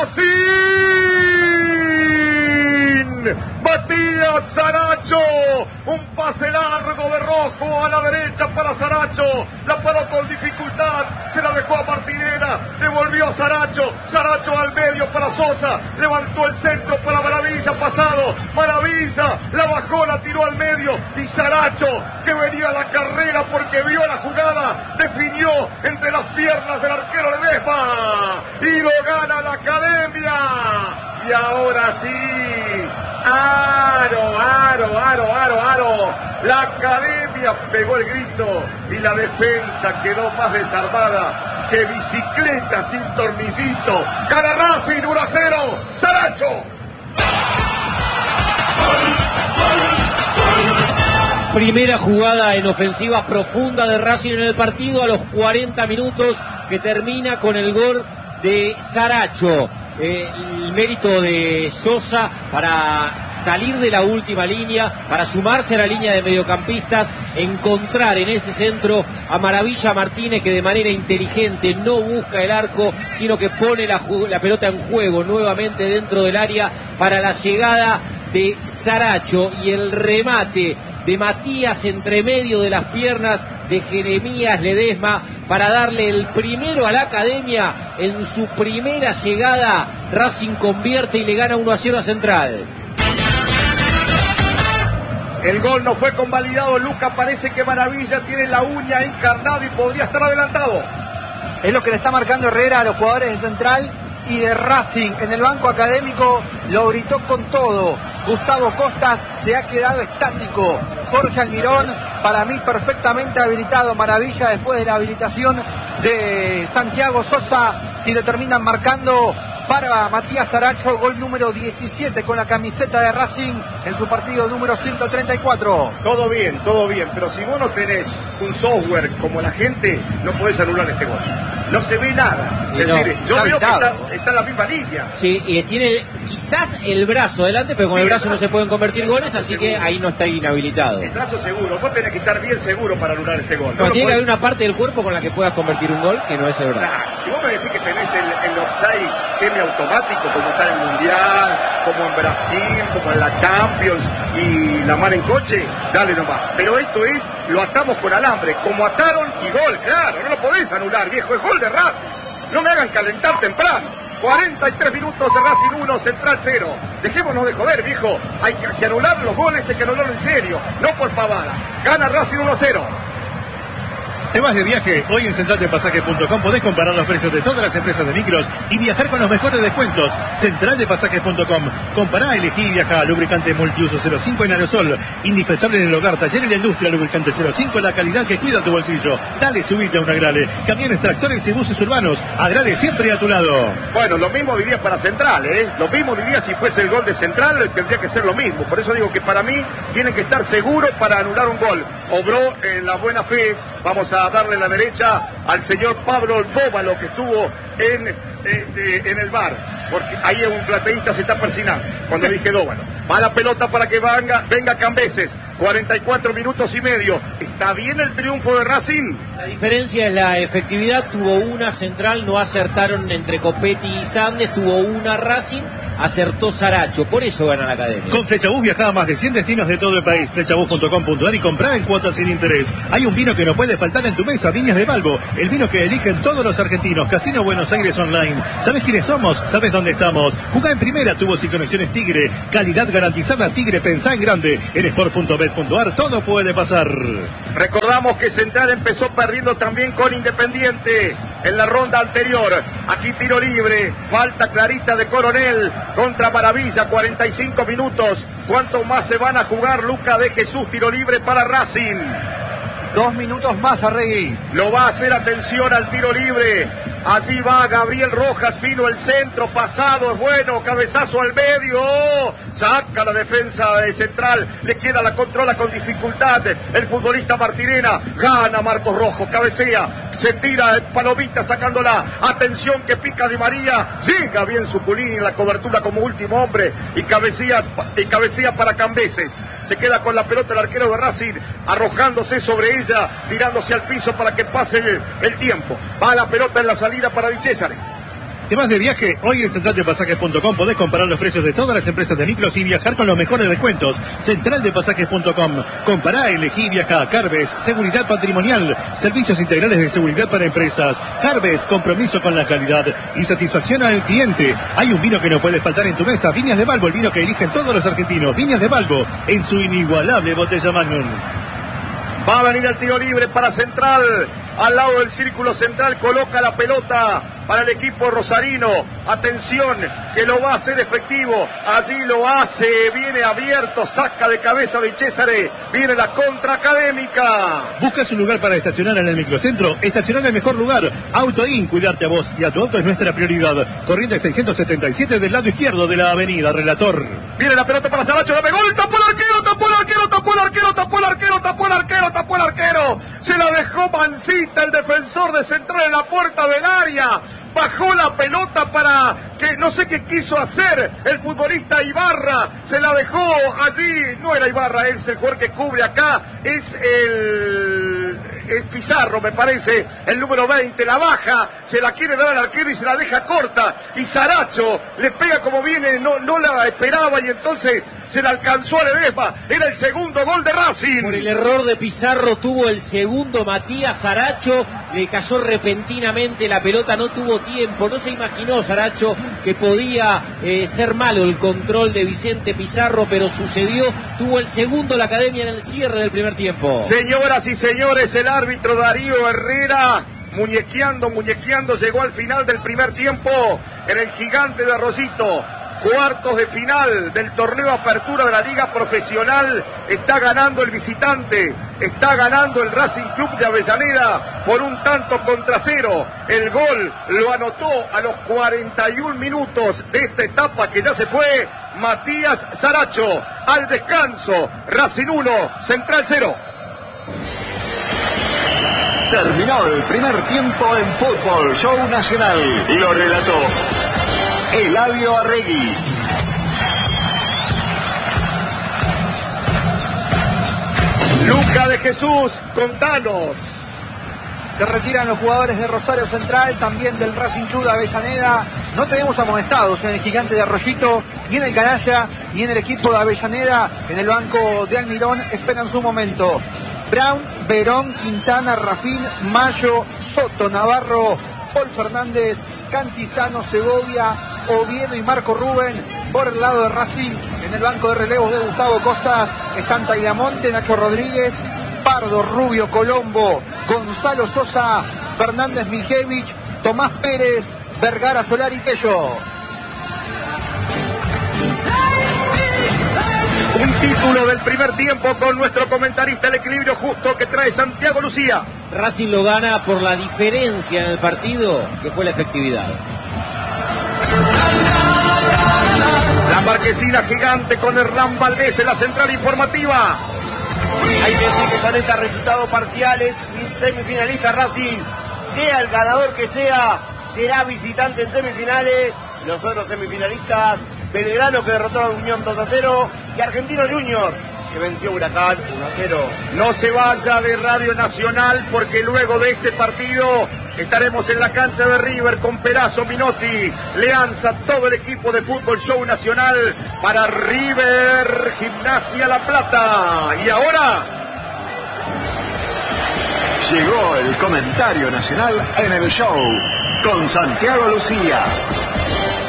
Matías Saracho, un pase largo de Rojo a la derecha para Saracho, la paró con dificultad, se la dejó a Martinera, devolvió a Saracho al medio para Sosa, levantó el centro para Maravilla, pasado, Maravilla, la bajó, la tiró al medio, y Saracho, que venía a la carrera porque vio la jugada, definió entre las piernas del arquero Ledesma, y lo gana la Academia, y ahora sí, aro, la Academia pegó el grito y la defensa quedó más desarmada que bicicleta sin tornillito. Gana Racing 1-0, Saracho. Primera jugada en ofensiva profunda de Racing en el partido a los 40 minutos, que termina con el gol de Saracho. El mérito de Sosa para salir de la última línea, para sumarse a la línea de mediocampistas, encontrar en ese centro a Maravilla Martínez, que de manera inteligente no busca el arco, sino que pone la pelota en juego nuevamente dentro del área para la llegada de Saracho, y el remate de Matías entre medio de las piernas de Jeremías Ledesma para darle el primero a la Academia en su primera llegada. Racing convierte y le gana 1-0 a Central. El gol no fue convalidado, Lucas. Parece que Maravilla tiene la uña encarnada y podría estar adelantado. Es lo que le está marcando Herrera a los jugadores de Central y de Racing. En el banco académico lo gritó con todo. Gustavo Costas se ha quedado estático. Jorge Almirón, para mí perfectamente habilitado. Maravilla después de la habilitación de Santiago Sosa. Si lo terminan marcando para Matías Saracho, gol número 17 con la camiseta de Racing en su partido número 134. Todo bien, pero si vos no tenés un software como la gente, no podés anular este gol. No se ve nada. Es decir, yo veo que está en la misma línea. Sí, y tiene quizás el brazo adelante, pero con el brazo no se pueden convertir goles, así que ahí no está inhabilitado. El brazo seguro, vos tenés que estar bien seguro para anular este gol. No, tiene que haber una parte del cuerpo con la que puedas convertir un gol, que no es el brazo. Si vos me decís que tenés el offside semiautomático, como está en el Mundial, como en Brasil, como en la Champions y la mar en coche, dale nomás. Pero esto es, lo atamos con alambre, como ataron y gol, claro, no lo podés anular, viejo, es gol de Racing. No me hagan calentar temprano. 43 minutos de Racing 1, Central 0. Dejémonos de joder, viejo. Hay que anular los goles, hay que anularlo en serio, no por pavada. Gana Racing 1-0. ¿Te vas de viaje? Hoy en centraldepasajes.com podés comparar los precios de todas las empresas de micros y viajar con los mejores descuentos. Centraldepasajes.com. Compará, elegí y viaja. Lubricante multiuso 05 en aerosol. Indispensable en el hogar, taller y la industria. Lubricante 05, la calidad que cuida tu bolsillo. Dale, subite a un Agrale. Camiones, tractores y buses urbanos. Agrale siempre a tu lado. Bueno, lo mismo diría para Central, ¿eh? Lo mismo diría si fuese el gol de Central, tendría que ser lo mismo. Por eso digo que para mí tienen que estar seguros para anular un gol. Obró en la buena fe. Vamos a darle la derecha al señor Pablo Dóvalo, que estuvo en el bar, porque ahí un plateísta se está persinando cuando dije Dóvalo. Va la pelota para que venga Cambeses. 44 minutos y medio. ¿Está bien el triunfo de Racing? La diferencia es la efectividad. Tuvo una Central, no acertaron entre Copetti y Sandes. Tuvo una Racing, acertó Saracho. Por eso gana la Academia. Con Flechabús viaja a más de 100 destinos de todo el país. Flechabús.com.ar y comprá en cuotas sin interés. Hay un vino que no puede faltar en tu mesa, Viñas de Balbo. El vino que eligen todos los argentinos. Casino Buenos Aires Online. ¿Sabes quiénes somos? ¿Sabes dónde estamos? Jugá en primera, tubos y conexiones Tigre. Calidad garantizada Tigre, pensá en grande. En sport.bet.ar todo puede pasar. Recordamos que Central empezó perdiendo también con Independiente en la ronda anterior. Aquí tiro libre, falta clarita de Coronel contra Maravilla, 45 minutos. ¿Cuánto más se van a jugar? Luca de Jesús, tiro libre para Racing. 2 minutos más, Arregui. Lo va a hacer, atención al tiro libre. Allí va Gabriel Rojas, vino el centro, pasado, es bueno, cabezazo al medio, saca la defensa de Central, le queda la controla con dificultad, el futbolista Martirena, gana Marcos Rojo, cabecea, se tira el palomita sacándola, atención que pica Di María, llega bien Suculini en la cobertura como último hombre y cabecea para Cambeses, se queda con la pelota el arquero de Racing, arrojándose sobre ella, tirándose al piso para que pase el tiempo, va la pelota en la salida para Di Cesare. ¿Te vas de viaje? Hoy en centraldepasajes.com podés comparar los precios de todas las empresas de micros y viajar con los mejores descuentos. Centraldepasajes.com. Compará, elegí, viaja. Carves, seguridad patrimonial, servicios integrales de seguridad para empresas. Carves, compromiso con la calidad y satisfacción al cliente. Hay un vino que no puede faltar en tu mesa. Viñas de Balbo, el vino que eligen todos los argentinos. Viñas de Balbo, en su inigualable botella Magnum. Va a venir el tiro libre para Central. Al lado del círculo central coloca la pelota para el equipo rosarino. Atención, que lo va a hacer efectivo. Allí lo hace, viene abierto, saca de cabeza de Césare. Viene la contra Académica. ¿Buscas un lugar para estacionar en el microcentro? Estacionar en el mejor lugar. Autoin, cuidarte a vos y a tu auto es nuestra prioridad. Corriente 677 del lado izquierdo de la avenida, Relator. Viene la pelota para Saracho, la pegó, tapó el arquero, tapó el arquero, tapó el arquero, tapó el arquero, tapó el arquero, tapó el arquero. Se la dejó Mancita, el defensor de Central, en la puerta del área. Bajó la pelota para que no sé qué quiso hacer el futbolista Ibarra. Se la dejó allí. No era Ibarra, es el jugador que cubre acá. Es Pizarro, me parece, el número 20. La baja, se la quiere dar al arquero y se la deja corta. Y Saracho le pega como viene, no la esperaba y entonces se la alcanzó a Ledesma. Era el segundo gol de Racing. Por el error de Pizarro tuvo el segundo Matías Saracho. Le cayó repentinamente la pelota, no tuvo tiempo, no se imaginó Saracho que podía ser malo el control de Vicente Pizarro, pero sucedió. Tuvo el segundo la Academia en el cierre del primer tiempo. Señoras y señores, el árbitro Darío Herrera muñequeando, llegó al final del primer tiempo en el Gigante de Arroyito. Cuartos de final del torneo Apertura de la Liga Profesional. Está ganando el visitante, está ganando el Racing Club de Avellaneda por 1-0. El gol lo anotó a los 41 minutos de esta etapa que ya se fue Matías Saracho. Al descanso, Racing 1, Central 0. Terminó el primer tiempo en Fútbol Show Nacional. Lo relató Eladio Arregui. Luca de Jesús, contanos. Se retiran los jugadores de Rosario Central, también del Racing Club de Avellaneda. No tenemos amonestados en el Gigante de Arroyito, ni en el Canalla, ni en el equipo de Avellaneda. En el banco de Almirón esperan su momento. Brown, Verón, Quintana, Rafín, Mayo, Soto, Navarro, Paul Fernández, Cantizano, Segovia, Oviedo y Marco Rubén. Por el lado de Racing, en el banco de relevos de Gustavo Costas, están Tagliamonte, Nacho Rodríguez, Pardo, Rubio, Colombo, Gonzalo Sosa, Fernández Miljevich, Tomás Pérez, Vergara, Solari y Tello. Un título del primer tiempo con nuestro comentarista, el equilibrio justo que trae Santiago Lucía. Racing lo gana por la diferencia en el partido, que fue la efectividad. La marquesina gigante con Hernán Valdés en la central informativa. Hay que decir que con estos resultados parciales, semifinalista Racing, sea el ganador que sea, será visitante en semifinales. Los otros semifinalistas, Belgrano, que derrotó a Unión 2-0, y Argentino Junior, que venció a Huracán 1-0. No se vaya de Radio Nacional, porque luego de este partido estaremos en la cancha de River con Perazo, Minotti, Leanza, todo el equipo de Fútbol Show Nacional para River Gimnasia La Plata. Y ahora llegó el comentario nacional en el show con Santiago Lucía.